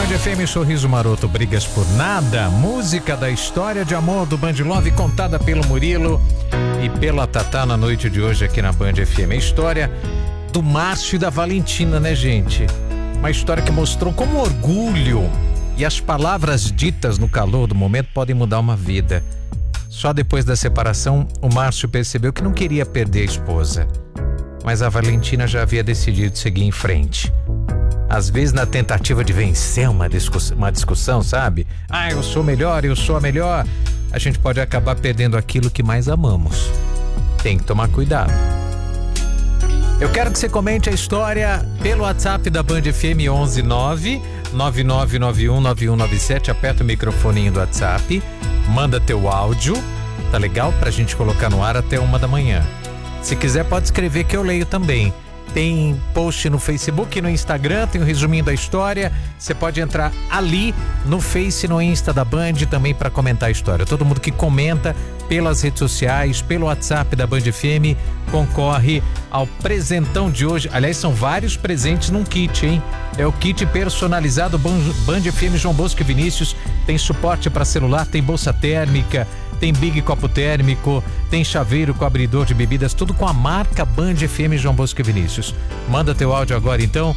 Band FM, Sorriso Maroto, Brigas por Nada, música da história de amor do Band Love, contada pelo Murilo e pela Tatá na noite de hoje aqui na Band FM. A história do Márcio e da Valentina, né, gente? Uma história que mostrou como orgulho e as palavras ditas no calor do momento podem mudar uma vida. Só depois da separação, o Márcio percebeu que não queria perder a esposa, mas a Valentina já havia decidido seguir em frente. Às vezes, na tentativa de vencer uma discussão, sabe? Eu sou melhor, eu sou a melhor. A gente pode acabar perdendo aquilo que mais amamos. Tem que tomar cuidado. Eu quero que você comente a história pelo WhatsApp da Band FM 11999919197. Aperta o microfoninho do WhatsApp, manda teu áudio, tá legal? Pra gente colocar no ar até 1h. Se quiser, pode escrever que eu leio também. Tem post no Facebook e no Instagram, tem o resuminho da história. Você pode entrar ali no Face e no Insta da Band também para comentar a história. Todo mundo que comenta pelas redes sociais, pelo WhatsApp da Band FM, concorre ao presentão de hoje. Aliás, são vários presentes num kit, hein? É o kit personalizado Band FM João Bosco e Vinícius. Tem suporte para celular, tem bolsa térmica, tem Big Copo Térmico, tem chaveiro com abridor de bebidas, tudo com a marca Band FM João Bosco e Vinícius. Manda teu áudio agora então,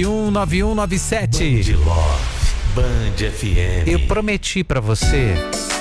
11-99991-9197. Band Love, Band FM. Eu prometi pra você